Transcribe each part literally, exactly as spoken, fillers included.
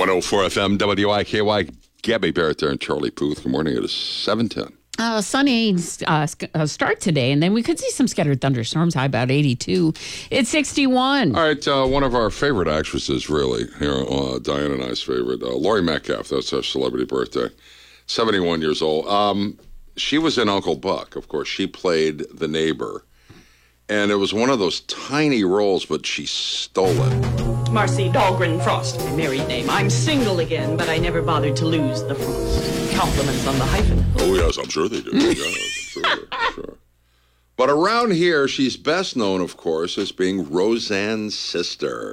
one oh four F M, W I K Y. Gabby Barrett there and Charlie Puth. Good morning. It is seven ten. Uh, sunny uh, start today, and then we could see some scattered thunderstorms. High about eighty-two. It's sixty-one. All right, uh, one of our favorite actresses, really, here, uh, Diane and I's favorite, uh, Laurie Metcalf. That's her celebrity birthday. seventy-one years old. Um, she was in Uncle Buck, of course. She played the neighbor, and it was one of those tiny roles, but she stole it. Marcy Dahlgren Frost, my married name. I'm single again, but I never bothered to lose the frost. Compliments on the hyphen. Oh, yes, I'm sure they do. Yes, I'm sure, I'm sure. But around here, she's best known, of course, as being Roseanne's sister.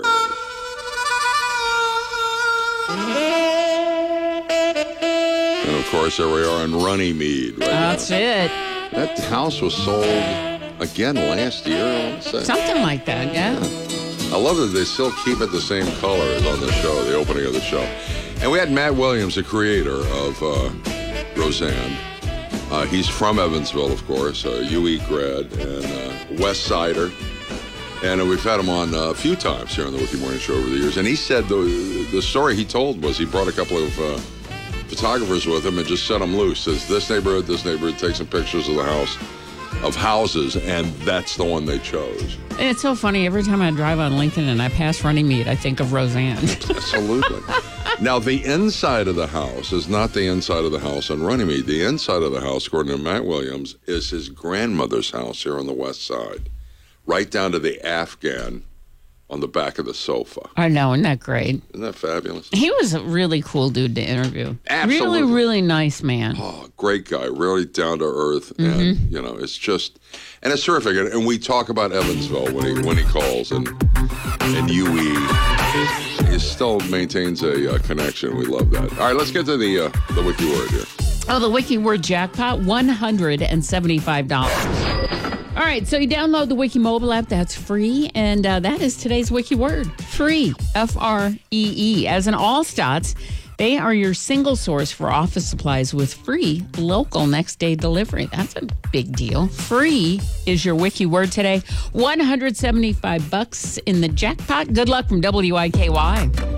And, of course, there we are in Runnymede right That's now. it. That house was sold again last year, I want to say. Something like that, yeah. I love that they still keep it the same color as on the show, the opening of the show. And we had Matt Williams, the creator of uh, Roseanne. Uh, he's from Evansville, of course, a U E grad and uh, West Sider. And uh, we've had him on uh, a few times here on the Wiki Morning Show over the years. And he said the the story he told was he brought a couple of uh, photographers with him and just set them loose. Says this neighborhood, this neighborhood, take some pictures of the house, of houses, and that's the one they chose. And it's so funny. Every time I drive on Lincoln and I pass Runnymede, I think of Roseanne. Absolutely. Now, the inside of the house is not the inside of the house on Runnymede. The inside of the house, according to Matt Williams, is his grandmother's house here on the west side, right down to the Afghan on the back of the sofa. I know, isn't that great? Isn't that fabulous? He was a really cool dude to interview. Absolutely. Really, really nice man. Oh, great guy, really down to earth, mm-hmm. and you know, it's just, and it's terrific. And, and we talk about Evansville when he when he calls, and and U E, he still maintains a uh, connection. We love that. All right, let's get to the uh, the wiki word here. Oh, the wiki word jackpot, one hundred seventy-five dollars. All right, so you download the Wiki mobile app. That's free, and uh, that is today's wiki word, free, F R E E. As in all Stotts, they are your single source for office supplies with free local next day delivery. That's a big deal. Free is your wiki word today. one hundred seventy-five bucks in the jackpot. Good luck from W I K Y.